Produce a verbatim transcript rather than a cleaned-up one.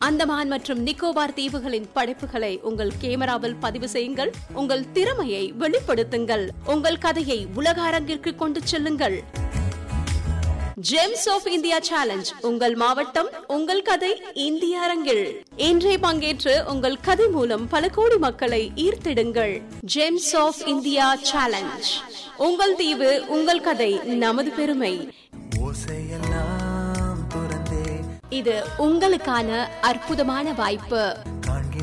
அந்தமான் மற்றும் நிக்கோபார் தீவுகளின் படைப்புகளை உங்கள் கேமராவில் பதிவு செய்யுங்கள். உங்கள் திறமையை வெளிப்படுத்துங்கள். உங்கள் கதையை உலக அரங்கிற்கு கொண்டு செல்லுங்கள். Gems of India challenge. உங்கள் மாவட்டம், உங்கள் கதை, இந்திய அரங்கில். இன்றே பங்கேற்று உங்கள் கதை மூலம் பல கோடி மக்களை ஈர்த்திடுங்கள். Gems of India challenge. உங்கள் தீவு, உங்கள் கதை, நமது பெருமை. இது உங்களுக்கான அற்புதமான வாய்ப்பு.